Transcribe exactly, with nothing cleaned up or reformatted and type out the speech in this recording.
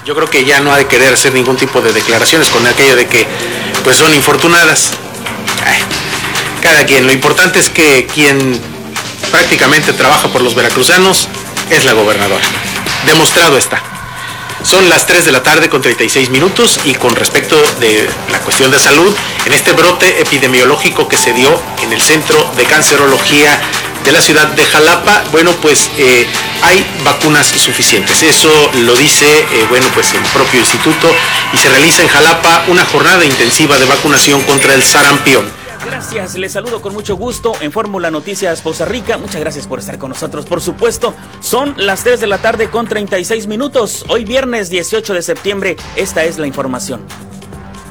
Yo creo que ya no ha de querer hacer ningún tipo de declaraciones con aquello de que pues son infortunadas. Ay, cada quien, lo importante es que quien prácticamente trabaja por los veracruzanos es la gobernadora. Demostrado está. Son las tres de la tarde con treinta y seis minutos y con respecto de la cuestión de salud, en este brote epidemiológico que se dio en el Centro de Cancerología de la ciudad de Jalapa, bueno, pues eh, hay vacunas suficientes. Eso lo dice, eh, bueno, pues el propio instituto, y se realiza en Jalapa una jornada intensiva de vacunación contra el sarampión. Gracias, les saludo con mucho gusto en Fórmula Noticias Poza Rica. Muchas gracias por estar con nosotros, por supuesto. Son las tres de la tarde con treinta y seis minutos. Hoy viernes dieciocho de septiembre, esta es la información.